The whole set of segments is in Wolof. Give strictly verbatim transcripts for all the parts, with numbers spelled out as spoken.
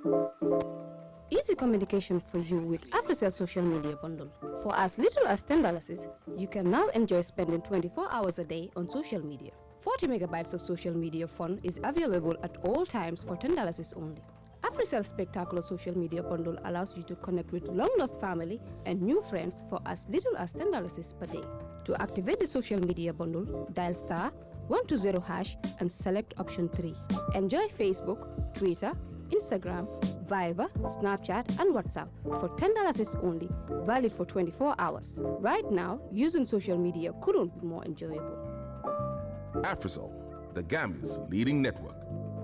Easy communication for you with AfriCell social media bundle. For as little as ten dollars, you can now enjoy spending twenty-four hours a day on social media. forty megabytes of social media fun is available at all times for ten dollars only. AfriCell Spectacular Social Media Bundle allows you to connect with long-lost family and new friends for as little as ten dollars per day. To activate the social media bundle, dial star one two zero hash and select option three. Enjoy Facebook, Twitter, Instagram, Viber, Snapchat, and WhatsApp for ten dollars only, valid for twenty-four hours. Right now, using social media couldn't be more enjoyable. AfriCell, the Gambia's leading network.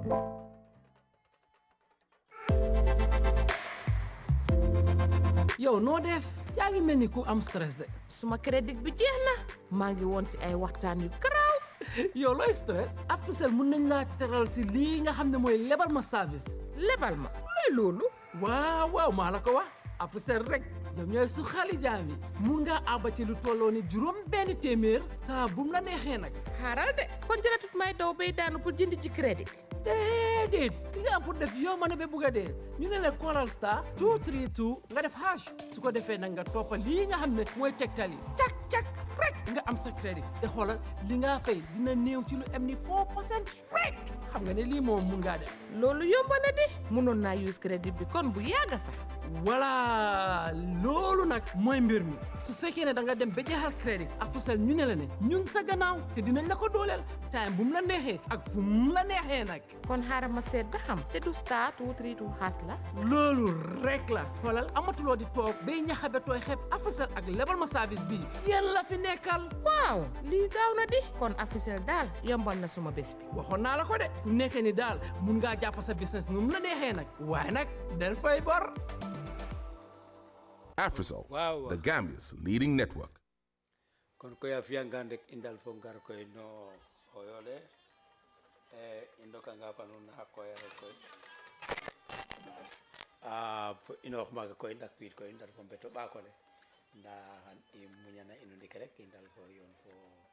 Yo, no def, yaa ngi mel ni ku am stress de. Suma crédit bi jeex na maa ngi woon si ay waxtaan yu garaaw. Yow looy stress AfriCell mun nañ laa teral si lii nga xam ne mooy lebal ma service. lebal ma luy loolu. waaw waaw maa la ko wax AfriCell rek ñoom ñooy su xali jaam yi mun ngaa àbba ci lu tolloo ni juróom benn téeméer saa bu mu la neexee nag. xaaral de kon jëratut may daw bay daanu pour jënd ci crédit. déedéet li nga am pour def yow ma ne ba bugg a dee ñu ne la callal star two three two nga def hash su ko defee nag nga toppa lii nga xam ne mooy tegtal yi cak cak rek nga am sa crédit te xoolal li nga fay dina néew ci lu am ni four percent rek xam nga ne lii moom mun ngaa def. loolu yomb na di mënoon naa use crédit bi kon bu yàgg sax. voilà loolu nag mooy mbir mi su fekkee ne da nga dem ba jeexal crédit AfriCell ñu ne la ne ñu ngi sa gannaaw te dinañ la ko dooleel time bu mu la neexee ak fu mu la neexee nag. kon xaaral ma seet ba xam te du star two three two xaas la. loolu rek la xoolal amatuloo di toog bay ñaxa ba tooy xeeb AfriCell ak lebal ma service bii yéen la fi nekkal. waaw lii gaaw na di kon AfriCell daal yombal na suma bés bi. waxoon naa la ko de fu nekkee ni daal mun ngaa jàpp sa business nu mu la neexee nag waaye nag del fay bor. AfriCell, wow, wow. The Gambia's leading network. Kon ko ya fiangande indal fo ngar ko no hoyole e indoka nga panu na ko ya ko ah ino maga ko indak kwit ko indal fo beto ba ko le nda han e munyana ino dik rek indal fo yon fo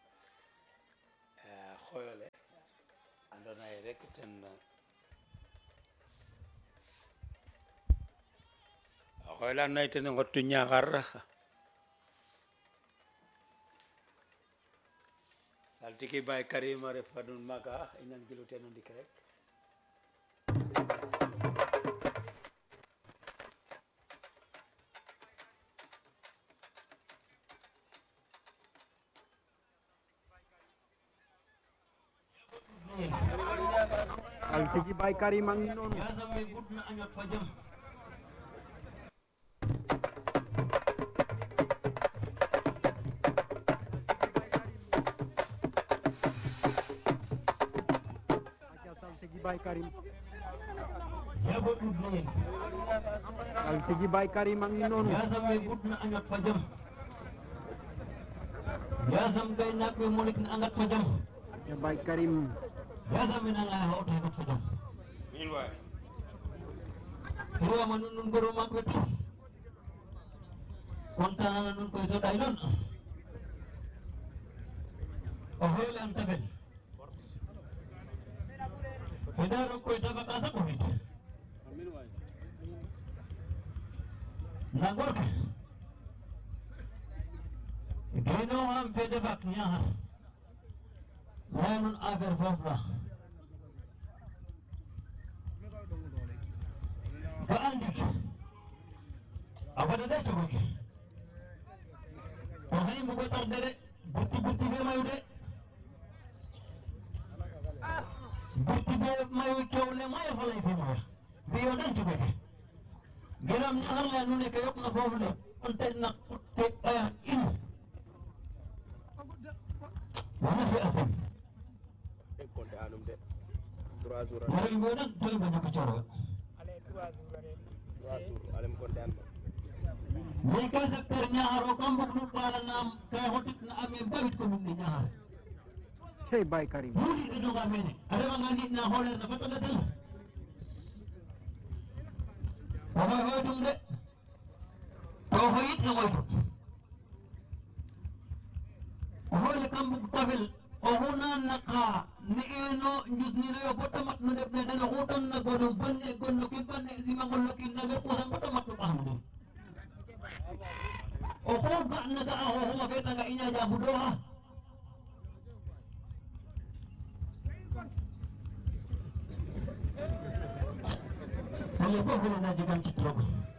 eh hoyole andona rek ten Hoyla naite ne ngottu ñaxar saltiki bay karima ref fadun maga inan gilu teno ndik rek saltiki bay karima ngi non Bay Karim saltigi Bay Karim ang non yasam me gutna angat fajam yasam kay nak me molik na angat fajam ya Bay Karim yasam me nang ha ot angat fajam min way ruwa manun nun goro mak wetu kontaan nun koy so daylon o hoyle am taben Pedaro ko ita bakasa ko ito. Nagor ka. Gino ang pwede bak niya ha. Laynon agar babla. Kaandik. Apa na dito ko ki? Pahay mo ko tardere. Buti-buti ka mayo de. Buti be mayo kew le mayo falay fi ma bi yo dan tube ke geram ñaxal la nu ne ke yok na fofu le ante na te aya in wala fi asim e ko de anum de trois jours wala mo nak dol ba ko cioro ale trois jours ale trois jours ale mo ko de an ni ka secteur ñaaro kam bu nu bala nam kay hotit na amé bawit ko nu ni ñaar Hey Bay Karim. Muli itu kami ni. Ada mangani na hole na betul betul. Bawa bawa dong dek. Bawa itu na bawa. Hole kamu tabel ohuna naka ni eno njus ni yo botamat no def ne dana huton na gono banne gonno ki banne sima gonno ki na be pusan botamat no paham o ko ba na ga ho ma beta ga inya ja budoha ayo ko ko na jigan kitro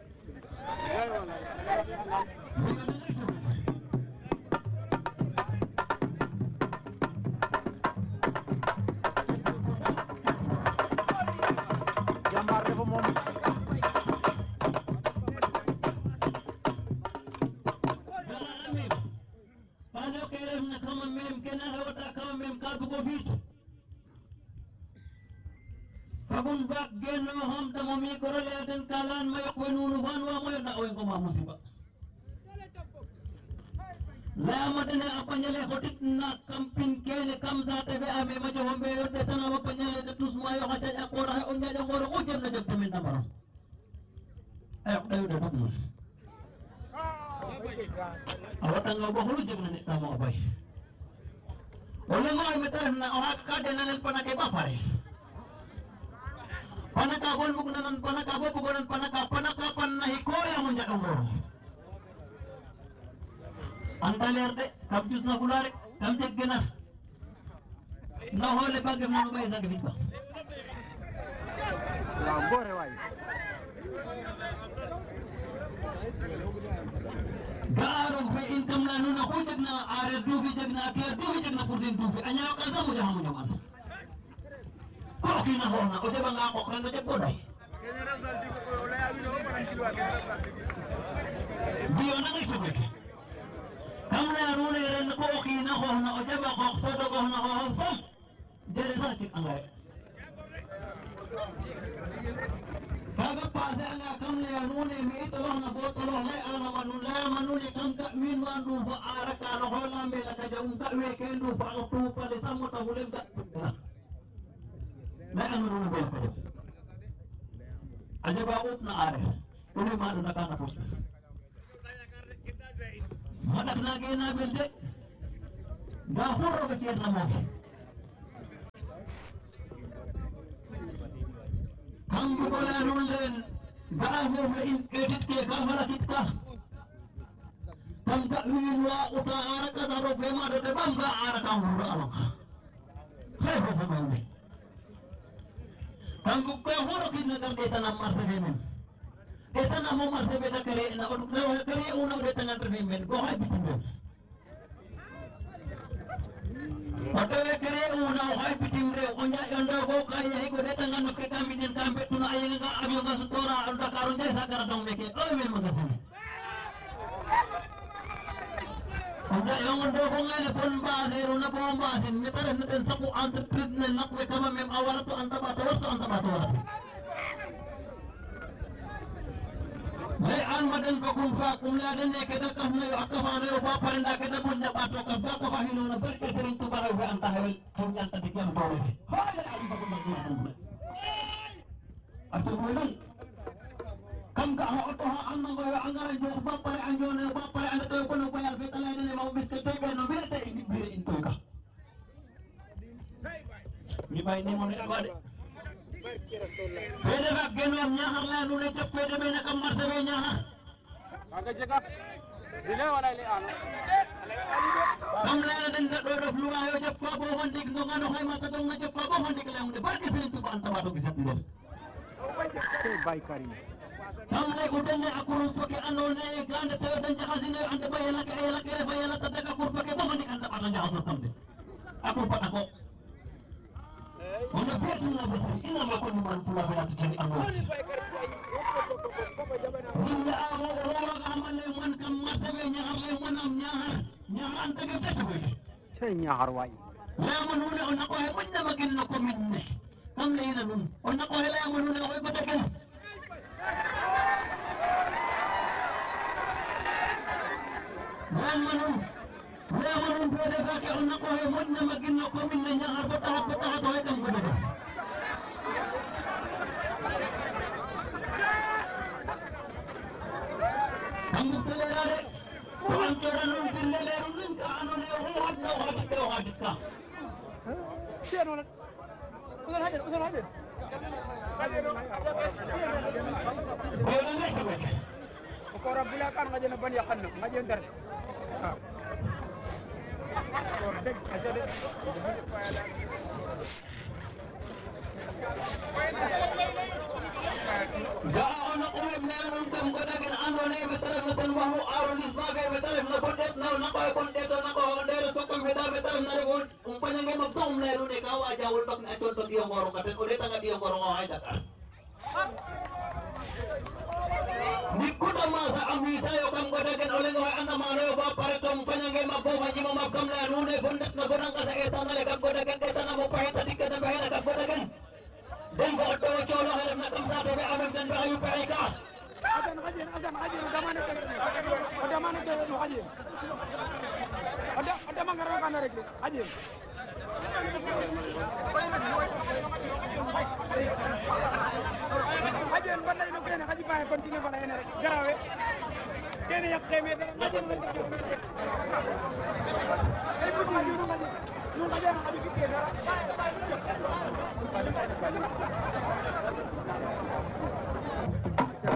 Jambar dafa moom pano kere na kama mem kena hawata kama mem ka dugo bit Fagun bak geno ham tamo mi korole aden kalan mayok wenunu vanwa moyo na owen ko mamusiba lama dene apanyale hotit na kampin kene kamza tebe ame majo hombe yote tana apanyale de tus mayo hata akora he onya jangoro ko jem na jepte min tamaro ayo dayo de bokno awata nga bohulu jem na tamo abay ole mo ay metan na ohat ka denan panake bapare panaka bon bugnanan panaka bo bugonan panaka panaka pannahi koya mun jadongo antaler de kam jus na bulare kam jeggena na hole bagge mo bay sa gibita la gore way garo be intam la nuna ko jegna are dubi jegna ke dubi jegna kursin dubi anya ka samu jamu jaman ko kina hona o de banga ko kan de bodai biyo na ngi subeke kamna rune ren ko kina hona o de ba ko so do ko na ho sam jere sa ci angay kaga pase anga kamna rune mi to na bo to le ana manu la manu le kam ka min mandu ba araka no hola me la ka jum ka we kendu ba to pa le samu ta bulen ka la amru bil qadar ajaba utna are tuli ma da kana to madak na ge na bil de da horo ke ke na mo kam ko la rulen da ho me in edit ke ka mara kitta kam ta wi wa uta are ka da ro be ma de bam ba are ka horo alo he ho ho me Tanggu ko horo kina kan deta na marse men. Deta na mo marse beta kare na on na kare una deta na men go ha bitin. Patawe kare una ha bitin re onya onda go kaya he go deta na ke kami den kampe tuna ayenga ga abyo ga sutora anda karun desa kara dong meke. Oy men magasini. Onda yung ondo ko ngene pon ba zero na po ba sin metare na den saku entreprise na nakwe kama mem awara to anta ba to anta ba to Lai an madan ko kum fa kum la den ne keda kam ne akafa ne ba parenda keda punya ba to ka ba ko ba hinu na berke sering tu ba wa anta hewel kum anta dikiam to le ha ya an ba ko ba to Atu mo kam ka ha to ha an ngo ya angara jo ba pare an jo ne ba pare an to ko no ko ya be tala ne ma be te ke no be te ni be in to ka ni bay ni mo ne ba de pede ba geno nya har la nu ne te pede be na kam marse be nya ha aga jega dile wala le ano kam la den da do do lu ayo je pa bo hondik no ngano hay ma ta do nga je pa bo hondik le mu barke sene tu ba anta ba to gisat ni te bay karim Kamle udane akurun pake anone ganda tayo dan jakasine anda bayala ke ayala ke bayala tata akur pake to mani anda patan jakasur kamde akur pat ako Ona betu na besi ina ma ko man pula bela tukani ando Ninja amo oro amale man kam martabe nyaarle manam nyaar nyaar anta ke betu be te nyahar way la manune ona ko he man magin no ko minne kamle ina nun ona ko he la manune ko ko taken Manun, manun pwede ba kaya una ko ay mon na magino ko min na niya harbo tahat po tahat o ikang gulo. Ang magtalera rin, kung ang kera nung sinlelero nun ka, ano na yung huwag na huwag ka, huwag ka. Sian wala. Usan hadir, usan hadir. Pokora bulakan ngajen ban yakan ngajen dar. Ha. Ordek aja deh. Gaano ko meron kang kadagan ano na betal betal mo aron isbagay betal na kontet na na ko kontet na ko dero so kung betal betal na ron umpanya ngay magtum na ron ikaw aja ultok na aton to diyo morong katen ulit ang diyo morong ay dakan Nikuta masa amisa yo kang kadagan ulit ay anda mano ba para to umpanya ngay mabbo manji mo mabkam na ron ay bondat na bonang ka sa eta na kang kadagan kesa na mo pahita dik ka sa bahay na kang kadagan Dan buat tu colo harap nak kamsa bebe amam dan bayu perika. Ada nak kajian, ada nak kajian, ada mana tu? Ada mana tu nak kajian? Ada ada manggaran kan dari kajian. Kajian benda ini kena kaji payah continue pada ini. Garawe. Kena yang keme kajian.